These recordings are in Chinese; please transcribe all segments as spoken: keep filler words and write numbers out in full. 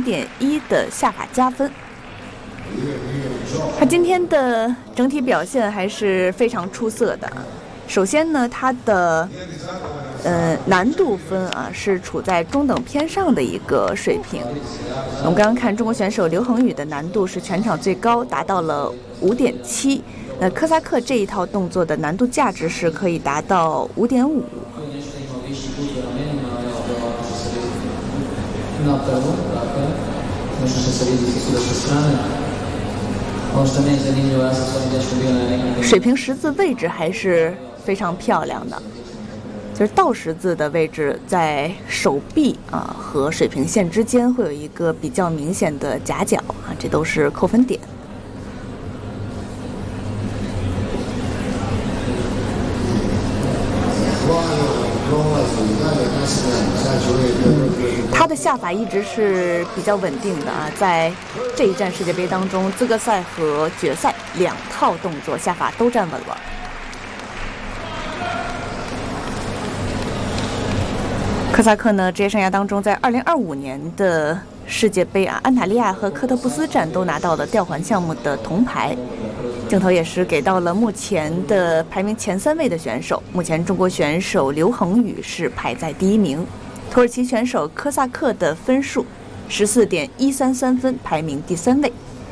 零点一的下法加分。他今天的整体表现还是非常出色的。首先呢，他的呃难度分啊是处在中等偏上的一个水平。我们刚刚看中国选手刘恒宇的难度是全场最高，达到了五点七。那科萨克这一套动作的难度价值是可以达到五点五。水平十字位置还是非常漂亮的，就是倒十字的位置在手臂啊和水平线之间会有一个比较明显的夹角啊，这都是扣分点。他的下法一直是比较稳定的啊，在这一站世界杯当中，资格赛和决赛两套动作下法都站稳了。科萨克呢，职业生涯当中，在二零二五年的世界杯啊，安塔利亚和科特布斯站都拿到了吊环项目的铜牌。镜头也是给到了目前的排名前三位的选手。目前中国选手刘恒宇是排在第一名，土耳其选手科萨克的分数十四点一三三分，排名第三位。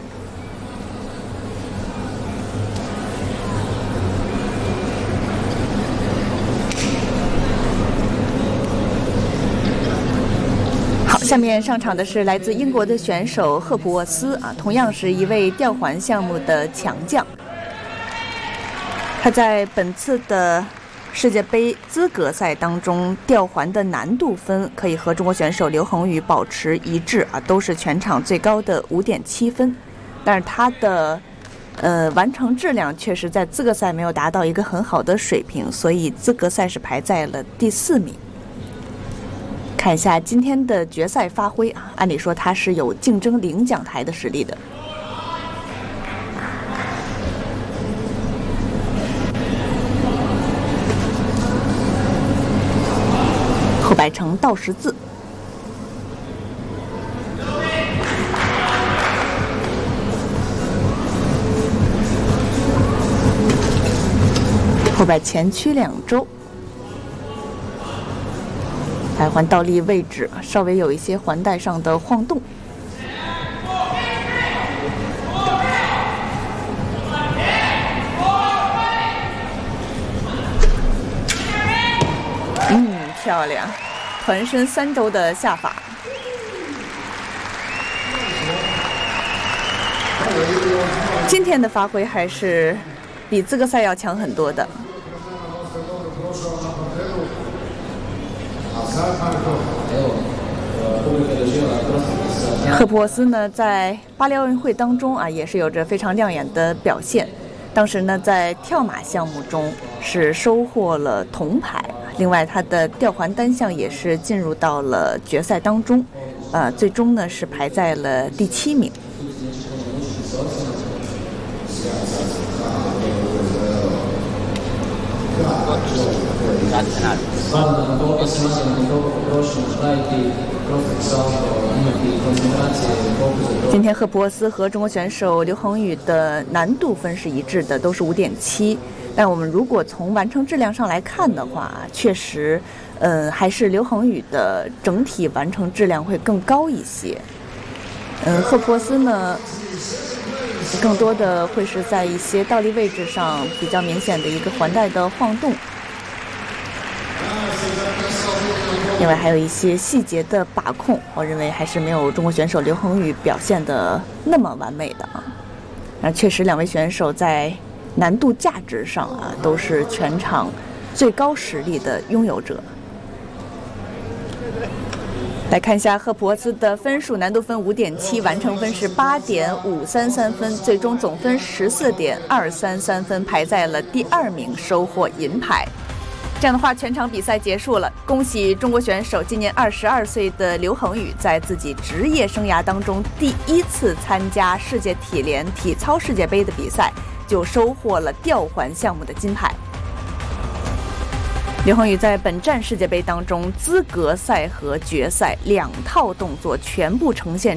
好，下面上场的是来自英国的选手赫普沃斯啊，同样是一位吊环项目的强将。他在本次的世界杯资格赛当中，吊环的难度分可以和中国选手刘恒宇保持一致啊，都是全场最高的五点七分。但是他的呃完成质量确实在资格赛没有达到一个很好的水平，所以资格赛是排在了第四名。看一下今天的决赛发挥啊，按理说他是有竞争领奖台的实力的。后摆成倒十字，后摆前屈两周，台环倒立位置稍微有一些环带上的晃动。嗯，漂亮，团身三周的下法。今天的发挥还是比资格赛要强很多的。赫普沃斯呢，在巴黎奥运会当中啊，也是有着非常亮眼的表现。当时呢，在跳马项目中是收获了铜牌。另外，他的吊环单项也是进入到了决赛当中，呃，最终呢是排在了第七名。今天赫普沃斯和中国选手刘恒宇的难度分是一致的，都是五点七。但我们如果从完成质量上来看的话，确实，呃，还是刘恒宇的整体完成质量会更高一些。嗯，赫普沃斯呢，更多的会是在一些倒立位置上比较明显的一个环带的晃动。另外还有一些细节的把控，我认为还是没有中国选手刘恒宇表现的那么完美的啊。那确实，两位选手在难度价值上啊，都是全场最高实力的拥有者。来看一下赫普沃斯的分数，难度分五点七，完成分是八点五三三分，最终总分十四点二三三分，排在了第二名，收获银牌。这样的话，全场比赛结束了。恭喜中国选手，今年二十二岁的刘恒宇，在自己职业生涯当中第一次参加世界体联体操世界杯的比赛，就收获了吊环项目的金牌。刘恒宇在本站世界杯当中，资格赛和决赛两套动作全部呈现